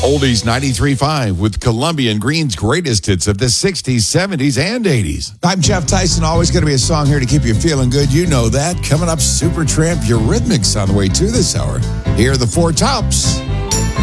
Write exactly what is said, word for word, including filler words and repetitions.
Oldies ninety-three point five with Columbia and Green's greatest hits of the sixties, seventies, and eighties. I'm Jeff Tyson. Always going to be a song here to keep you feeling good. You know that. Coming up, Supertramp, Eurythmics on the way to this hour. Here are the Four Tops.